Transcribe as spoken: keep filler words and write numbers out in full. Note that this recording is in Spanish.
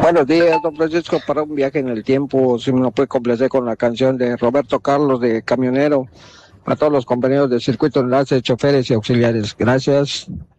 Buenos días, don Francisco, para un viaje en el tiempo, si me lo puede complacer con la canción de Roberto Carlos de Camionero, a todos los compañeros del circuito enlace, choferes y auxiliares. Gracias.